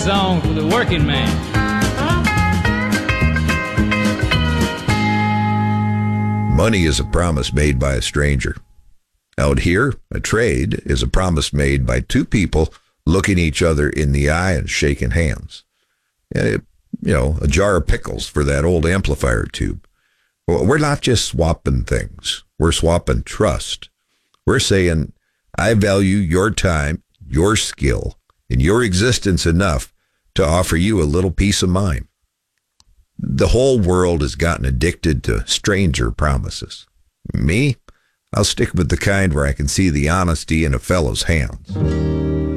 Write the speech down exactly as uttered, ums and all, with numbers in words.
song for the working man. Money is a promise made by a stranger. Out here, a trade is a promise made by two people looking each other in the eye and shaking hands. And it, you know, a jar of pickles for that old amplifier tube. Well, we're not just swapping things. We're swapping trust. We're saying, I value your time, your skill, and your existence enough to offer you a little peace of mind. The whole world has gotten addicted to stranger promises. Me, I'll stick with the kind where I can see the honesty in a fellow's hands.